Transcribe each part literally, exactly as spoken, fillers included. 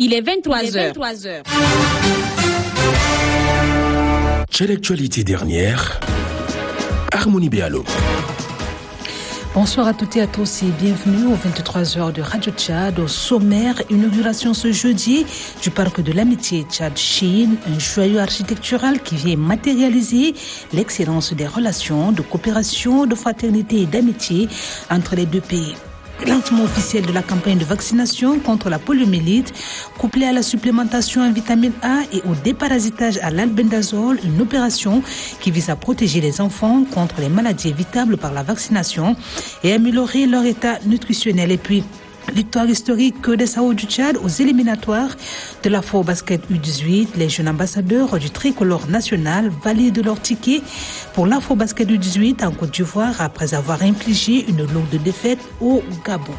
Il est vingt-trois heures. C'est l'actualité dernière. Harmonie Béalo. Bonsoir à toutes et à tous et bienvenue aux vingt-trois heures de Radio Tchad. Au sommaire, inauguration ce jeudi du parc de l'amitié Tchad-Chine, un joyau architectural qui vient matérialiser l'excellence des relations de coopération, de fraternité et d'amitié entre les deux pays. Lancement officiel de la campagne de vaccination contre la poliomyélite, couplée à la supplémentation en vitamine A et au déparasitage à l'albendazole, une opération qui vise à protéger les enfants contre les maladies évitables par la vaccination et améliorer leur état nutritionnel. Et puis, victoire historique des Sao du Tchad aux éliminatoires de l'Afro-Basket U dix-huit. Les jeunes ambassadeurs du tricolore national valident leur ticket pour l'Afro-Basket U dix-huit en Côte d'Ivoire après avoir infligé une lourde défaite au Gabon.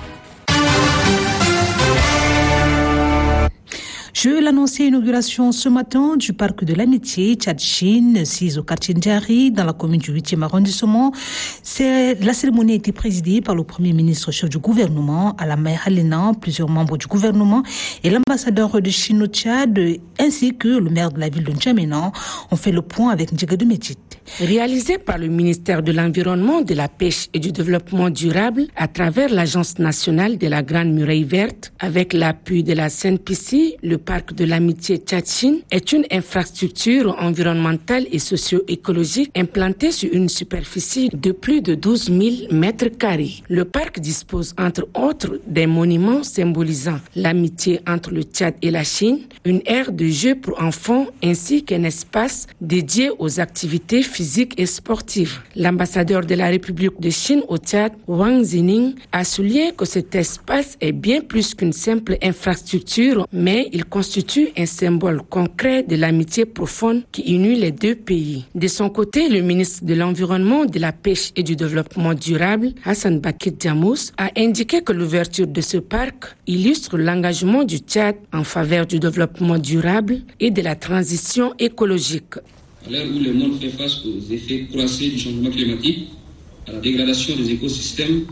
Je l'annonçais, inauguration ce matin du parc de l'amitié Tchad-Chine, sise au quartier Ndjari, dans la commune du huitième arrondissement. C'est, la cérémonie a été présidée par le premier ministre chef du gouvernement, Alamay Halina, plusieurs membres du gouvernement et l'ambassadeur de Chine au Tchad, ainsi que le maire de la ville de N'Djamena, ont fait le point avec Ndjigado Métit. Réalisé par le ministère de l'Environnement, de la Pêche et du Développement durable à travers l'Agence nationale de la Grande Muraille Verte, avec l'appui de la C N P C, le parc de l'amitié Tchad-Chine est une infrastructure environnementale et socio-écologique implantée sur une superficie de plus de douze mille mètres carrés. Le parc dispose entre autres des monuments symbolisant l'amitié entre le Tchad et la Chine, une aire de jeu pour enfants ainsi qu'un espace dédié aux activités physiques et sportives. L'ambassadeur de la République de Chine au Tchad, Wang Zining, a souligné que cet espace est bien plus qu'une simple infrastructure, mais il constitue un symbole concret de l'amitié profonde qui unit les deux pays. De son côté, le ministre de l'Environnement, de la Pêche et du Développement durable, Hassan Bakit Djamous, a indiqué que l'ouverture de ce parc illustre l'engagement du Tchad en faveur du développement durable et de la transition écologique. À l'heure où le monde fait face aux effets croissants du changement climatique, à la dégradation des écosystèmes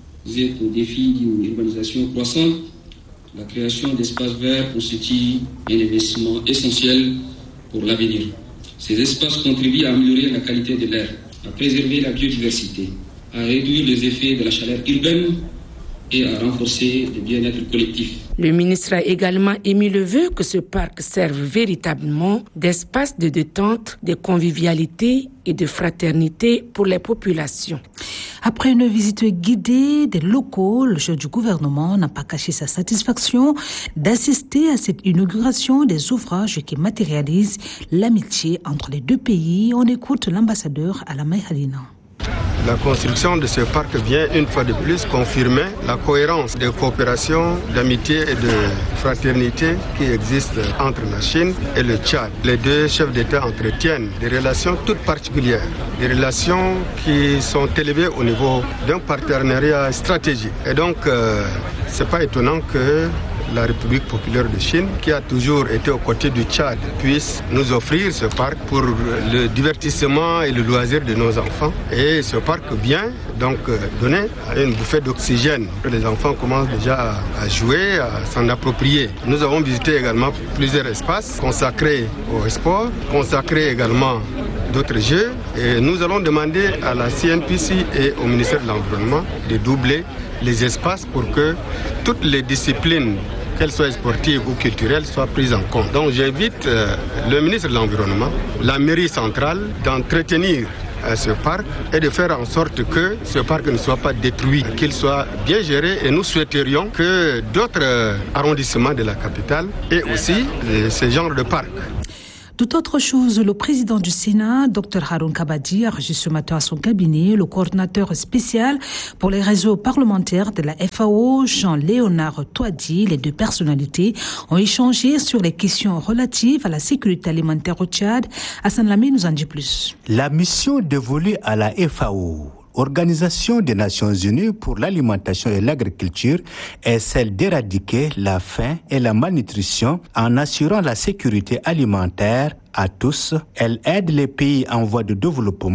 et aux défis d'une urbanisation croissante, la création d'espaces verts constitue un investissement essentiel pour l'avenir. Ces espaces contribuent à améliorer la qualité de l'air, à préserver la biodiversité, à réduire les effets de la chaleur urbaine et à renforcer le bien-être collectif. Le ministre a également émis le vœu que ce parc serve véritablement d'espace de détente, de convivialité et de fraternité pour les populations. Après une visite guidée des locaux, le chef du gouvernement n'a pas caché sa satisfaction d'assister à cette inauguration des ouvrages qui matérialisent l'amitié entre les deux pays. On écoute l'ambassadeur Alamay Halina. La construction de ce parc vient une fois de plus confirmer la cohérence des coopérations, d'amitié et de fraternité qui existent entre la Chine et le Tchad. Les deux chefs d'État entretiennent des relations toutes particulières, des relations qui sont élevées au niveau d'un partenariat stratégique. Et donc, euh, c'est pas étonnant que la République populaire de Chine, qui a toujours été aux côtés du Tchad, puisse nous offrir ce parc pour le divertissement et le loisir de nos enfants. Et ce parc vient donc donner une bouffée d'oxygène. Les enfants commencent déjà à jouer, à s'en approprier. Nous avons visité également plusieurs espaces consacrés au sport, consacrés également d'autres jeux. Et nous allons demander à la C N P C et au ministère de l'Environnement de doubler les espaces pour que toutes les disciplines, qu'elles soient sportives ou culturelles, soient prises en compte. Donc j'invite euh, le ministre de l'Environnement, la mairie centrale, d'entretenir euh, ce parc et de faire en sorte que ce parc ne soit pas détruit, qu'il soit bien géré. Et nous souhaiterions que d'autres euh, arrondissements de la capitale aient aussi euh, ce genre de parc. Tout autre chose, le président du Sénat, Dr Haroun Kabadi, a reçu ce matin à son cabinet le coordinateur spécial pour les réseaux parlementaires de la F A O, Jean-Léonard Touadi. Les deux personnalités ont échangé sur les questions relatives à la sécurité alimentaire au Tchad. Hassan Lamé nous en dit plus. La mission dévolue à la F A O, Organisation des Nations Unies pour l'alimentation et l'agriculture, est celle d'éradiquer la faim et la malnutrition en assurant la sécurité alimentaire à tous. Elle aide les pays en voie de développement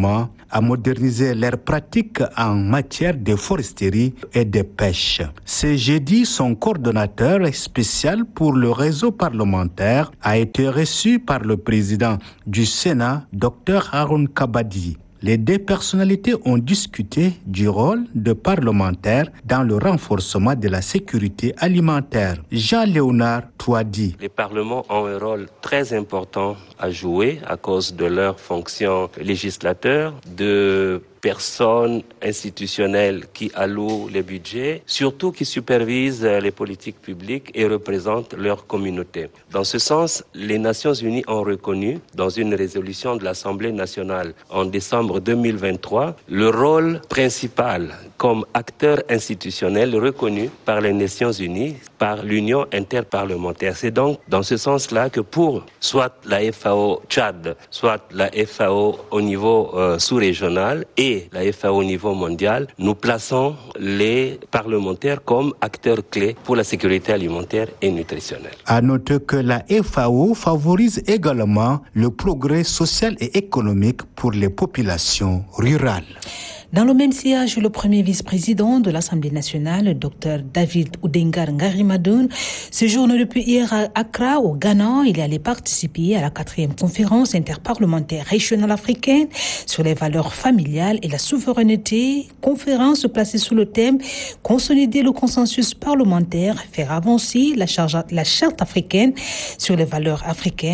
à moderniser leurs pratiques en matière de foresterie et de pêche. Ce jeudi, son coordonnateur spécial pour le réseau parlementaire a été reçu par le président du Sénat, Dr Haroun Kabadi. Les deux personnalités ont discuté du rôle de parlementaires dans le renforcement de la sécurité alimentaire. Jean-Léonard Touadi. Les parlements ont un rôle très important à jouer à cause de leur fonction législateur, de personnes institutionnelles qui allouent les budgets, surtout qui supervisent les politiques publiques et représentent leur communauté. Dans ce sens, les Nations Unies ont reconnu, dans une résolution de l'Assemblée nationale en décembre deux mille vingt-trois, le rôle principal comme acteur institutionnel reconnu par les Nations Unies, par l'Union interparlementaire. C'est donc dans ce sens-là que pour soit la F A O Tchad, soit la F A O au niveau euh, sous-régional et la F A O au niveau mondial, nous plaçons les parlementaires comme acteurs clés pour la sécurité alimentaire et nutritionnelle. À noter que la F A O favorise également le progrès social et économique pour les populations rurales. Dans le même sillage, le premier vice-président de l'Assemblée nationale, Dr David Oudéngar Ngarimadoun, séjourne depuis hier à Accra, au Ghana. Il est allé participer à la quatrième conférence interparlementaire régionale africaine sur les valeurs familiales et la souveraineté. Conférence placée sous le thème « Consolider le consensus parlementaire, faire avancer la, charge, la charte africaine sur les valeurs africaines ».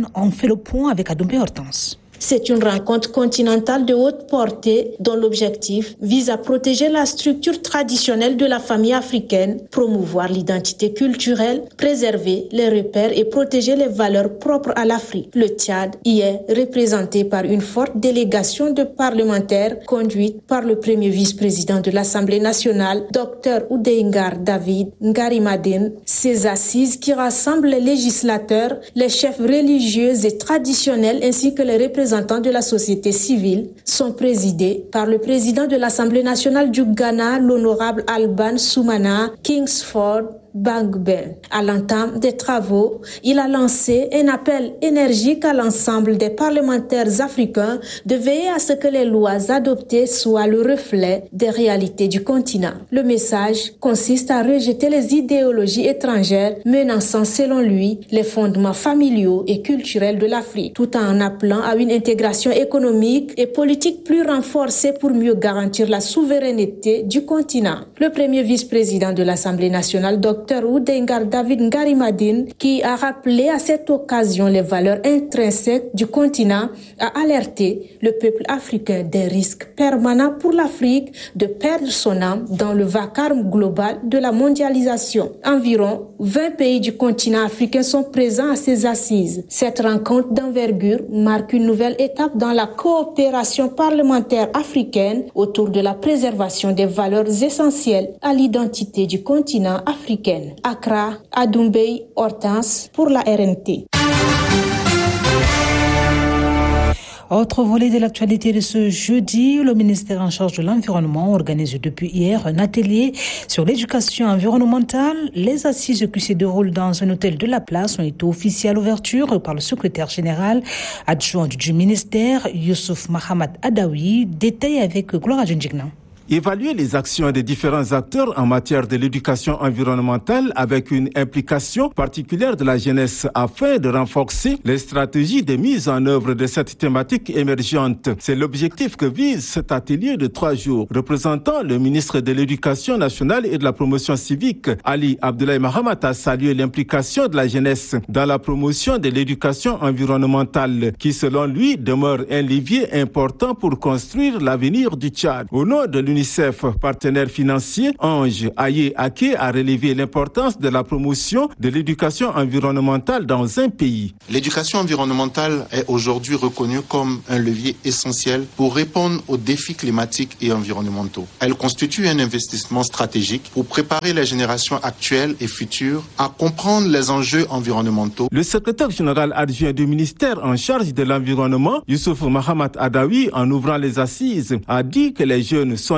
On fait le point avec Adoumbe Hortense. C'est une rencontre continentale de haute portée dont l'objectif vise à protéger la structure traditionnelle de la famille africaine, promouvoir l'identité culturelle, préserver les repères et protéger les valeurs propres à l'Afrique. Le Tchad y est représenté par une forte délégation de parlementaires conduite par le premier vice-président de l'Assemblée nationale, Dr Oudéngar David Ngarimadoun. Ces assises qui rassemblent les législateurs, les chefs religieux et traditionnels ainsi que les représentants de la société civile sont présidés par le président de l'Assemblée nationale du Ghana, l'honorable Alban Soumana Kingsford Bangben. À l'entame des travaux, il a lancé un appel énergique à l'ensemble des parlementaires africains de veiller à ce que les lois adoptées soient le reflet des réalités du continent. Le message consiste à rejeter les idéologies étrangères menaçant, selon lui, les fondements familiaux et culturels de l'Afrique, tout en appelant à une intégration économique et politique plus renforcée pour mieux garantir la souveraineté du continent. Le premier vice-président de l'Assemblée nationale, Dr Dr Oudéngar David Ngarimadoun, qui a rappelé à cette occasion les valeurs intrinsèques du continent, a alerté le peuple africain des risques permanents pour l'Afrique de perdre son âme dans le vacarme global de la mondialisation. Environ vingt pays du continent africain sont présents à ces assises. Cette rencontre d'envergure marque une nouvelle étape dans la coopération parlementaire africaine autour de la préservation des valeurs essentielles à l'identité du continent africain. Accra, Adoumbe Hortense pour la R N T. Autre volet de l'actualité de ce jeudi, le ministère en charge de l'environnement organise depuis hier un atelier sur l'éducation environnementale. Les assises qui se déroulent dans un hôtel de la place ont été officiées à l'ouverture par le secrétaire général adjoint du ministère, Youssouf Mahamad Adawi. Détail avec Gloria Djindjignan. Évaluer les actions des différents acteurs en matière de l'éducation environnementale avec une implication particulière de la jeunesse afin de renforcer les stratégies de mise en œuvre de cette thématique émergente. C'est l'objectif que vise cet atelier de trois jours. Représentant le ministre de l'Éducation nationale et de la promotion civique, Ali Abdoulaye Mahamat, a salué l'implication de la jeunesse dans la promotion de l'éducation environnementale qui, selon lui, demeure un levier important pour construire l'avenir du Tchad. Au nom de l'Union l'UNICEF, partenaire financier, Ange Aye Ake a relevé l'importance de la promotion de l'éducation environnementale dans un pays. L'éducation environnementale est aujourd'hui reconnue comme un levier essentiel pour répondre aux défis climatiques et environnementaux. Elle constitue un investissement stratégique pour préparer les générations actuelles et futures à comprendre les enjeux environnementaux. Le secrétaire général adjoint du ministère en charge de l'environnement, Youssouf Mahamad Adawi, en ouvrant les assises, a dit que les jeunes sont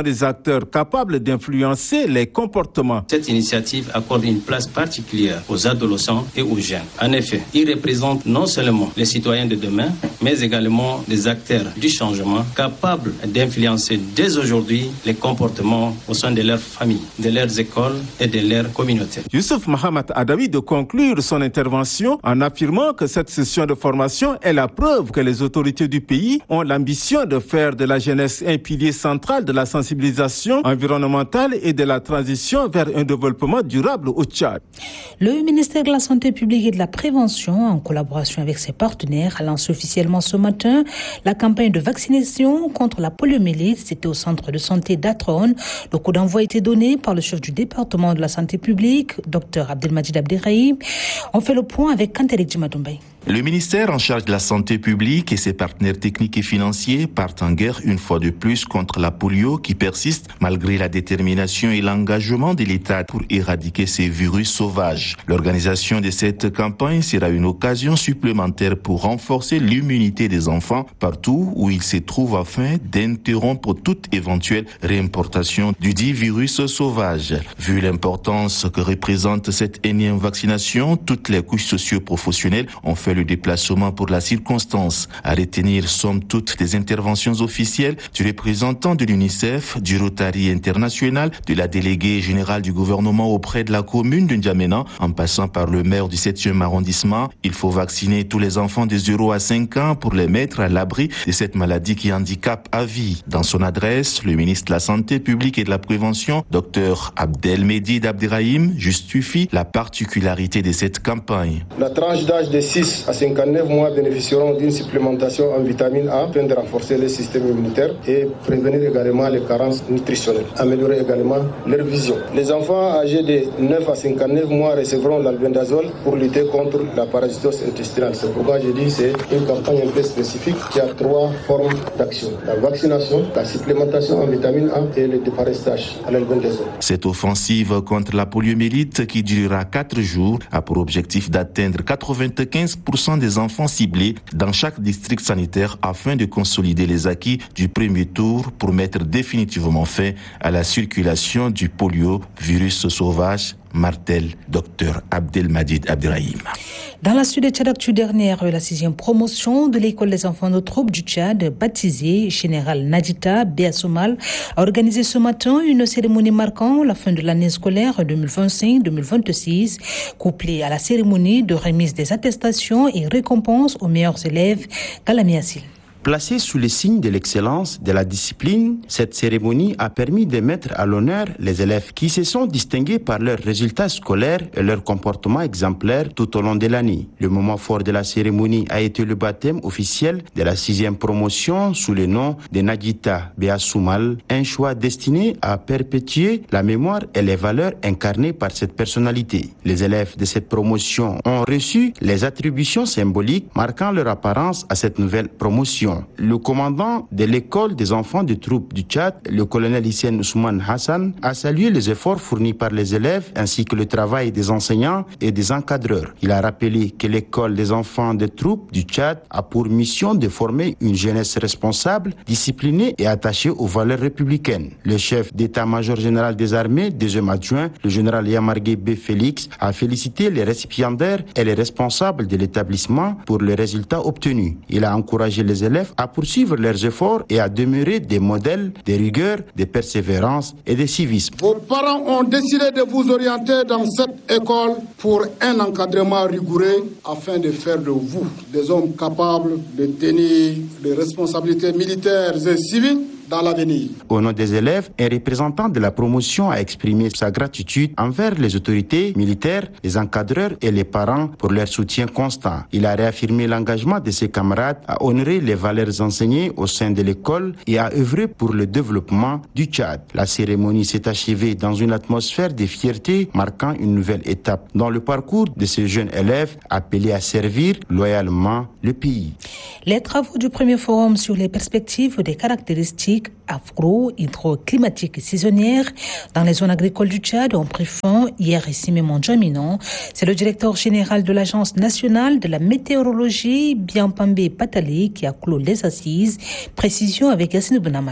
des acteurs capables d'influencer les comportements. Cette initiative accorde une place particulière aux adolescents et aux jeunes. En effet, ils représentent non seulement les citoyens de demain, mais également des acteurs du changement capables d'influencer dès aujourd'hui les comportements au sein de leurs familles, de leurs écoles et de leurs communautés. Youssouf Mahamat Adawi de conclure son intervention en affirmant que cette session de formation est la preuve que les autorités du pays ont l'ambition de faire de la jeunesse un pilier central de la sensibilisation environnementale et de la transition vers un développement durable au Tchad. Le ministère de la Santé publique et de la Prévention, en collaboration avec ses partenaires, a lancé officiellement ce matin la campagne de vaccination contre la poliomyélite. C'était au centre de santé d'Atron. Le coup d'envoi a été donné par le chef du département de la santé publique, Dr Abdelmadjid Abderrahim. On fait le point avec Kanterik Djimadoumbay. Le ministère en charge de la santé publique et ses partenaires techniques et financiers partent en guerre une fois de plus contre la polio qui persiste malgré la détermination et l'engagement de l'État pour éradiquer ces virus sauvages. L'organisation de cette campagne sera une occasion supplémentaire pour renforcer l'immunité des enfants partout où ils se trouvent afin d'interrompre toute éventuelle réimportation du dit virus sauvage. Vu l'importance que représente cette énième vaccination, toutes les couches socio-professionnelles ont fait le déplacement pour la circonstance. À retenir somme toute des interventions officielles du représentant de l'UNICEF, du Rotary International, de la déléguée générale du gouvernement auprès de la commune de N'Djamena, en passant par le maire du septième arrondissement. Il faut vacciner tous les enfants de zéro à cinq ans pour les mettre à l'abri de cette maladie qui handicape à vie. Dans son adresse, le ministre de la Santé publique et de la Prévention, Dr Abdelmadjid Abderrahim, justifie la particularité de cette campagne. La tranche d'âge de six à cinquante-neuf mois bénéficieront d'une supplémentation en vitamine A afin de renforcer le système immunitaire et prévenir également les carences nutritionnelles, améliorer également leur vision. Les enfants âgés de neuf à cinquante-neuf mois recevront l'albendazole pour lutter contre la parasitose intestinale. C'est pourquoi je dis que c'est une campagne un peu spécifique qui a trois formes d'action. La vaccination, la supplémentation en vitamine A et le déparastage à l'albendazole. Cette offensive contre la poliomyélite qui durera quatre jours a pour objectif d'atteindre quatre-vingt-quinze pour cent des enfants ciblés dans chaque district sanitaire afin de consolider les acquis du premier tour pour mettre définitivement fin à la circulation du polio, virus sauvage, martèle Dr Abdelmadjid Abderrahim. Dans la suite de Tchad Actu dernière, la sixième promotion de l'école des enfants de troupes du Tchad, baptisée Général Nadita Béassoumal, a organisé ce matin une cérémonie marquant la fin de l'année scolaire deux mille vingt-cinq deux mille vingt-six, couplée à la cérémonie de remise des attestations et récompenses aux meilleurs élèves. Kalami Assil. Placée sous le signe de l'excellence de la discipline, cette cérémonie a permis de mettre à l'honneur les élèves qui se sont distingués par leurs résultats scolaires et leur comportement exemplaire tout au long de l'année. Le moment fort de la cérémonie a été le baptême officiel de la sixième promotion sous le nom de Nadita Béassoumal, un choix destiné à perpétuer la mémoire et les valeurs incarnées par cette personnalité. Les élèves de cette promotion ont reçu les attributions symboliques marquant leur apparence à cette nouvelle promotion. Le commandant de l'école des enfants de troupes du Tchad, le colonel Hissène Ousmane Hassan, a salué les efforts fournis par les élèves ainsi que le travail des enseignants et des encadreurs. Il a rappelé que l'école des enfants de troupes du Tchad a pour mission de former une jeunesse responsable, disciplinée et attachée aux valeurs républicaines. Le chef d'état-major général des armées, deuxième adjoint, le général Yamargué B. Félix, a félicité les récipiendaires et les responsables de l'établissement pour les résultats obtenus. Il a encouragé les élèves à poursuivre leurs efforts et à demeurer des modèles de rigueur, de persévérance et de civisme. Vos parents ont décidé de vous orienter dans cette école pour un encadrement rigoureux afin de faire de vous des hommes capables de tenir des responsabilités militaires et civiles dans l'avenir. Au nom des élèves, un représentant de la promotion a exprimé sa gratitude envers les autorités militaires, les encadreurs et les parents pour leur soutien constant. Il a réaffirmé l'engagement de ses camarades à honorer les valeurs enseignées au sein de l'école et à œuvrer pour le développement du Tchad. La cérémonie s'est achevée dans une atmosphère de fierté marquant une nouvelle étape dans le parcours de ces jeunes élèves appelés à servir loyalement le pays. Les travaux du premier forum sur les perspectives des caractéristiques afro-hydroclimatiques et saisonnières dans les zones agricoles du Tchad ont pris fin hier ici même en N'Djamena. C'est le directeur général de l'Agence nationale de la météorologie, Biampambé Patali, qui a clos les assises. Précision avec Yassine Benamad.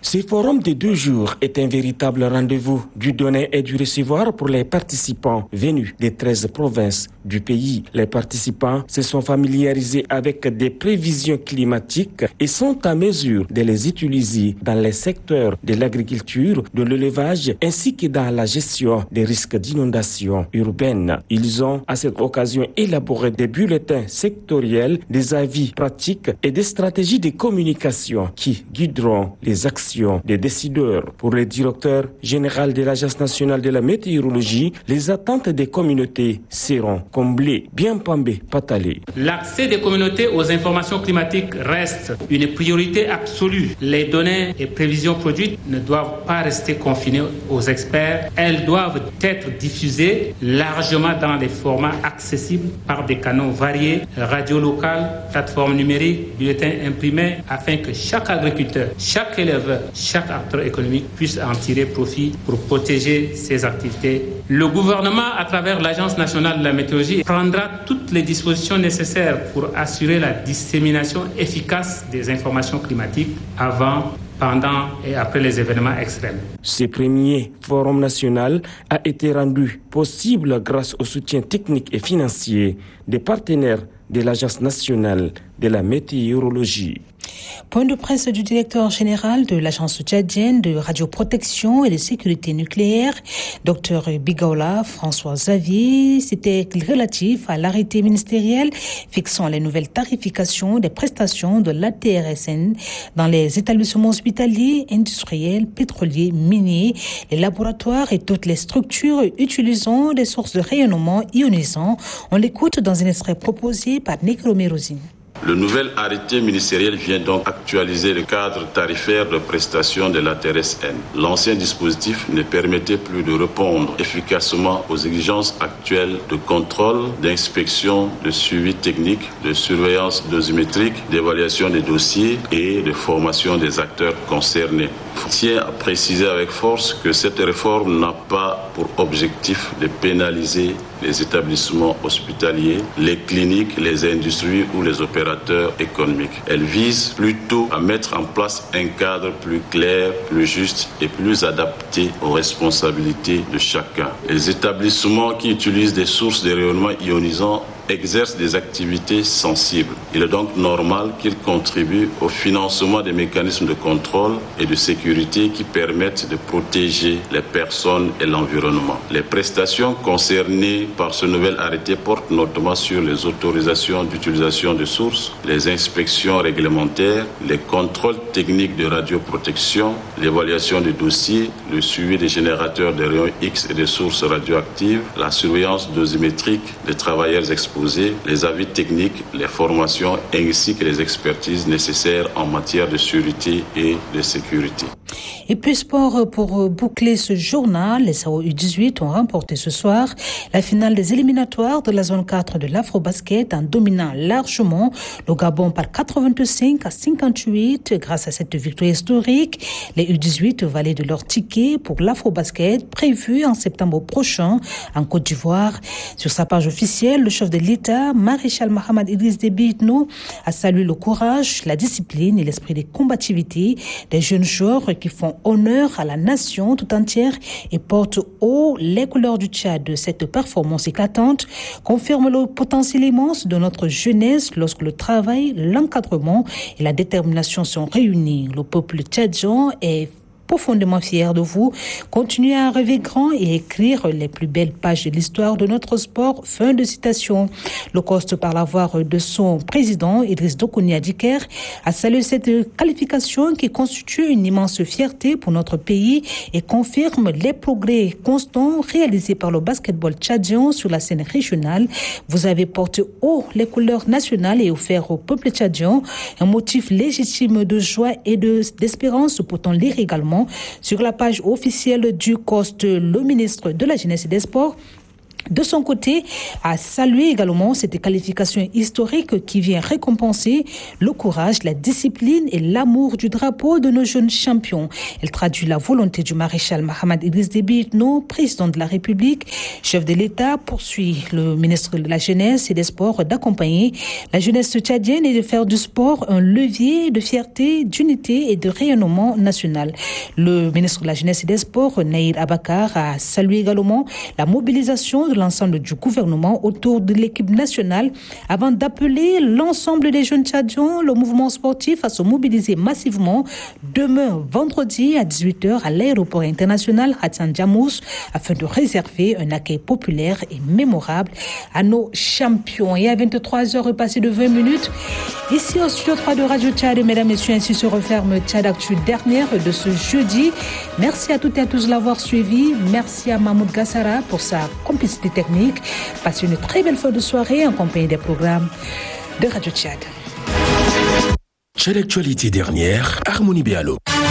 Ce forum de deux jours est un véritable rendez-vous du donner et du recevoir pour les participants venus des treize provinces du pays. Les participants se sont familiarisés avec des prévisions climatiques et sont à mesure de les utiliser dans les secteurs de l'agriculture, de l'élevage ainsi que dans la gestion des risques d'inondation urbaine. Ils ont à cette occasion élaboré des bulletins sectoriels, des avis pratiques et des stratégies de communication qui guideront les actions des décideurs. Pour le directeur général de l'Agence nationale de la météorologie, les attentes des communautés seront comblées. Bien Pambé Patalé. L'accès des communautés aux informations climatiques reste une priorité absolue. Les données et prévisions produites ne doivent pas rester confinées aux experts. Elles doivent être diffusées largement dans des formats accessibles par des canaux variés, radio locale, plateformes numériques, bulletins imprimés, afin que chaque agriculteur, chaque éleveur, chaque acteur économique puisse en tirer profit pour protéger ses activités. Le gouvernement, à travers l'Agence nationale de la météorologie, prendra toutes les dispositions nécessaires pour assurer la dissémination efficace des informations climatiques avant, pendant et après les événements extrêmes. Ce premier forum national a été rendu possible grâce au soutien technique et financier des partenaires de l'Agence nationale de la météorologie. Point de presse du directeur général de l'Agence tchadienne de radioprotection et de sécurité nucléaire, Dr Bigaoula François Xavier. C'était relatif à l'arrêté ministériel fixant les nouvelles tarifications des prestations de l'A T R S N dans les établissements hospitaliers, industriels, pétroliers, miniers, les laboratoires et toutes les structures utilisant des sources de rayonnement ionisant. On l'écoute dans un extrait proposé par Nekro Merozine. Le nouvel arrêté ministériel vient donc actualiser le cadre tarifaire de prestation de l'A T R S N. L'ancien dispositif ne permettait plus de répondre efficacement aux exigences actuelles de contrôle, d'inspection, de suivi technique, de surveillance dosimétrique, d'évaluation des dossiers et de formation des acteurs concernés. Je tiens à préciser avec force que cette réforme n'a pas pour objectif de pénaliser les établissements hospitaliers, les cliniques, les industries ou les opérateurs économiques. Elle vise plutôt à mettre en place un cadre plus clair, plus juste et plus adapté aux responsabilités de chacun. Les établissements qui utilisent des sources de rayonnement ionisant exercent des activités sensibles. Il est donc normal qu'ils contribuent au financement des mécanismes de contrôle et de sécurité qui permettent de protéger les personnes et l'environnement. Les prestations concernées par ce nouvel arrêté portent notamment sur les autorisations d'utilisation de sources, les inspections réglementaires, les contrôles techniques de radioprotection, l'évaluation des dossiers, le suivi des générateurs de rayons X et des sources radioactives, la surveillance dosimétrique des travailleurs exposés, les avis techniques, les formations ainsi que les expertises nécessaires en matière de sûreté et de sécurité. Et puis sport, pour boucler ce journal, les S A O U dix-huit ont remporté ce soir la finale des éliminatoires de la zone quatre de l'Afrobasket en dominant largement le Gabon par quatre-vingt-cinq à cinquante-huit. Grâce à cette victoire historique, les U dix-huit valaient de leur ticket pour l'Afrobasket prévu en septembre prochain en Côte d'Ivoire. Sur sa page officielle, le chef de l'État, Maréchal Mohamed Idriss Déby Itno, a salué le courage, la discipline et l'esprit de combativité des jeunes joueurs qui font honneur à la nation tout entière et portent haut les couleurs du Tchad. Cette performance éclatante confirme le potentiel immense de notre jeunesse lorsque le travail, l'encadrement et la détermination sont réunis. Le peuple tchadien est profondément fier de vous. Continuez à rêver grand et écrire les plus belles pages de l'histoire de notre sport. Fin de citation. Le Coste, par la voix de son président, Idriss Dokoni Adiker, a salué cette qualification qui constitue une immense fierté pour notre pays et confirme les progrès constants réalisés par le basketball tchadien sur la scène régionale. Vous avez porté haut les couleurs nationales et offert au peuple tchadien un motif légitime de joie et de, d'espérance. Peut-on lire également sur la page officielle du Coste, le ministre de la Jeunesse et des Sports De son côté, a salué également cette qualification historique qui vient récompenser le courage, la discipline et l'amour du drapeau de nos jeunes champions. Elle traduit la volonté du maréchal Mohamed Idriss Déby Itno, président de la République, chef de l'État, poursuit le ministre de la Jeunesse et des Sports d'accompagner la jeunesse tchadienne et de faire du sport un levier de fierté, d'unité et de rayonnement national. Le ministre de la Jeunesse et des Sports, Naïr Abakar, a salué également la mobilisation de l'ensemble du gouvernement autour de l'équipe nationale avant d'appeler l'ensemble des jeunes tchadiens, le mouvement sportif, à se mobiliser massivement demain vendredi à dix-huit heures à l'aéroport international Hassan Diamous afin de réserver un accueil populaire et mémorable à nos champions. Et à vingt-trois heures passées de vingt minutes, ici au studio trois de Radio Tchad, mesdames et messieurs, ainsi se referme Tchad Actu dernière de ce jeudi. Merci à toutes et à tous de l'avoir suivi. Merci à Mahmoud Gassara pour sa complicité technique. Passez une très belle fin de soirée en compagnie des programmes de Radio Tchad. Tchad Actualité dernière, Harmonie Béalo.